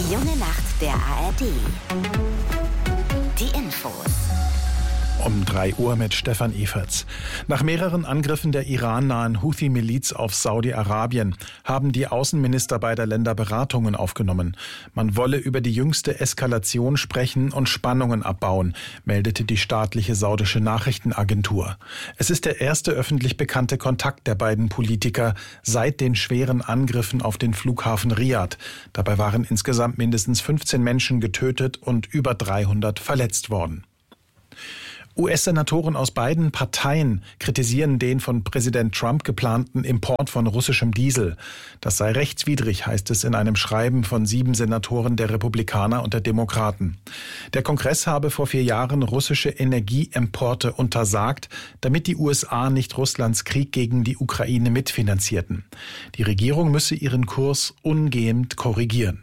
Die junge Nacht der ARD. Die Infos. Um 3 Uhr mit Stefan Eferts. Nach mehreren Angriffen der irannahen Houthi-Miliz auf Saudi-Arabien haben die Außenminister beider Länder Beratungen aufgenommen. Man wolle über die jüngste Eskalation sprechen und Spannungen abbauen, meldete die staatliche saudische Nachrichtenagentur. Es ist der erste öffentlich bekannte Kontakt der beiden Politiker seit den schweren Angriffen auf den Flughafen Riad. Dabei waren insgesamt mindestens 15 Menschen getötet und über 300 verletzt worden. US-Senatoren aus beiden Parteien kritisieren den von Präsident Trump geplanten Import von russischem Diesel. Das sei rechtswidrig, heißt es in einem Schreiben von 7 Senatoren der Republikaner und der Demokraten. Der Kongress habe vor 4 Jahren russische Energieimporte untersagt, damit die USA nicht Russlands Krieg gegen die Ukraine mitfinanzierten. Die Regierung müsse ihren Kurs umgehend korrigieren.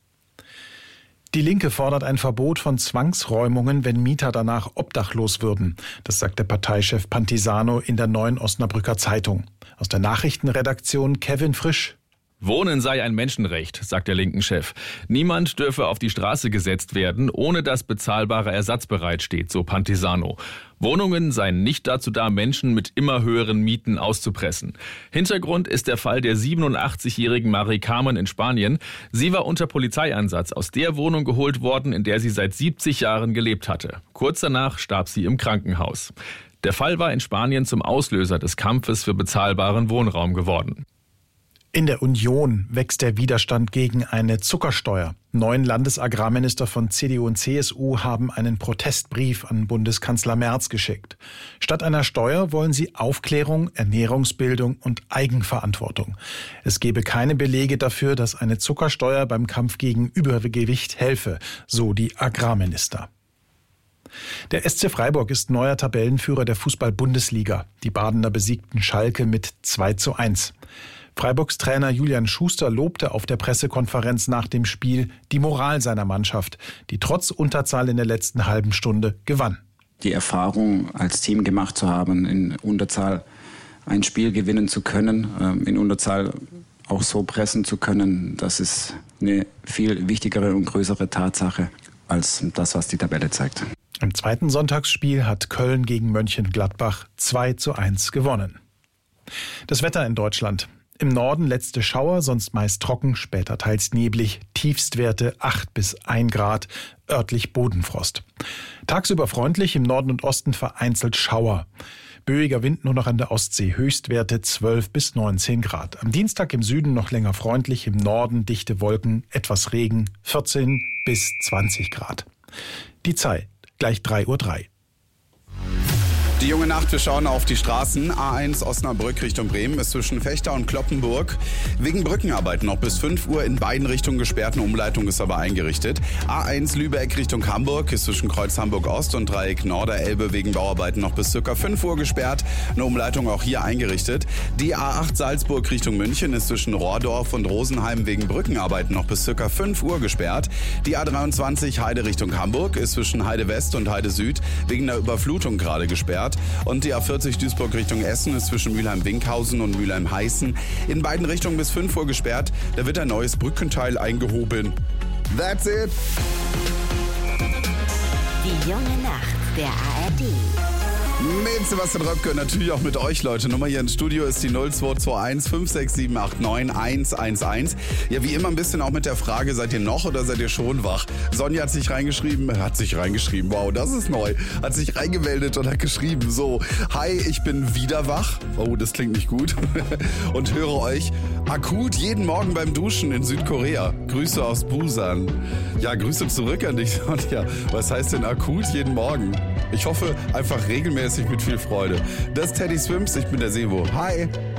Die Linke fordert ein Verbot von Zwangsräumungen, wenn Mieter danach obdachlos würden. Das sagt der Parteichef Pantisano in der Neuen Osnabrücker Zeitung. Aus der Nachrichtenredaktion Kevin Frisch. Wohnen sei ein Menschenrecht, sagt der linken Chef. Niemand dürfe auf die Straße gesetzt werden, ohne dass bezahlbarer Ersatz bereitsteht, so Pantisano. Wohnungen seien nicht dazu da, Menschen mit immer höheren Mieten auszupressen. Hintergrund ist der Fall der 87-jährigen Marie Carmen in Spanien. Sie war unter Polizeieinsatz aus der Wohnung geholt worden, in der sie seit 70 Jahren gelebt hatte. Kurz danach starb sie im Krankenhaus. Der Fall war in Spanien zum Auslöser des Kampfes für bezahlbaren Wohnraum geworden. In der Union wächst der Widerstand gegen eine Zuckersteuer. 9 Landesagrarminister von CDU und CSU haben einen Protestbrief an Bundeskanzler Merz geschickt. Statt einer Steuer wollen sie Aufklärung, Ernährungsbildung und Eigenverantwortung. Es gebe keine Belege dafür, dass eine Zuckersteuer beim Kampf gegen Übergewicht helfe, so die Agrarminister. Der SC Freiburg ist neuer Tabellenführer der Fußball-Bundesliga. Die Badener besiegten Schalke mit 2:1. Freiburgs Trainer Julian Schuster lobte auf der Pressekonferenz nach dem Spiel die Moral seiner Mannschaft, die trotz Unterzahl in der letzten halben Stunde gewann. Die Erfahrung als Team gemacht zu haben, in Unterzahl ein Spiel gewinnen zu können, in Unterzahl auch so pressen zu können, das ist eine viel wichtigere und größere Tatsache als das, was die Tabelle zeigt. Im zweiten Sonntagsspiel hat Köln gegen Mönchengladbach 2:1 gewonnen. Das Wetter in Deutschland. Im Norden letzte Schauer, sonst meist trocken, später teils neblig, Tiefstwerte 8 bis 1 Grad, örtlich Bodenfrost. Tagsüber freundlich, im Norden und Osten vereinzelt Schauer. Böiger Wind nur noch an der Ostsee, Höchstwerte 12 bis 19 Grad. Am Dienstag im Süden noch länger freundlich, im Norden dichte Wolken, etwas Regen, 14 bis 20 Grad. Die Zeit, gleich 3:03 Uhr. Die junge Nacht, wir schauen auf die Straßen. A1 Osnabrück Richtung Bremen ist zwischen Fechter und Cloppenburg wegen Brückenarbeiten noch bis 5 Uhr in beiden Richtungen gesperrt. Eine Umleitung ist aber eingerichtet. A1 Lübeck Richtung Hamburg ist zwischen Kreuz Hamburg Ost und Dreieck Norderelbe wegen Bauarbeiten noch bis ca. 5 Uhr gesperrt. Eine Umleitung auch hier eingerichtet. Die A8 Salzburg Richtung München ist zwischen Rohrdorf und Rosenheim wegen Brückenarbeiten noch bis ca. 5 Uhr gesperrt. Die A23 Heide Richtung Hamburg ist zwischen Heide West und Heide Süd wegen der Überflutung gerade gesperrt. Und die A40 Duisburg Richtung Essen ist zwischen Mülheim-Winkhausen und Mülheim-Heißen in beiden Richtungen bis 5 Uhr gesperrt. Da wird ein neues Brückenteil eingehoben. That's it. Die junge Nacht der ARD. Mit Sebastian Röpke und natürlich auch mit euch, Leute. Nummer hier ins Studio ist die 0221 56789 111. Ja, wie immer ein bisschen auch mit der Frage, seid ihr noch oder seid ihr schon wach? Sonja hat sich reingeschrieben, wow, das ist neu, hat sich reingemeldet und hat geschrieben, so, hi, ich bin wieder wach. Oh, das klingt nicht gut. Und höre euch akut jeden Morgen beim Duschen in Südkorea. Grüße aus Busan. Ja, Grüße zurück an dich, Sonja. Was heißt denn akut jeden Morgen? Ich hoffe einfach regelmäßig mit viel Freude. Das ist Teddy Swims, ich bin der Sebo. Hi!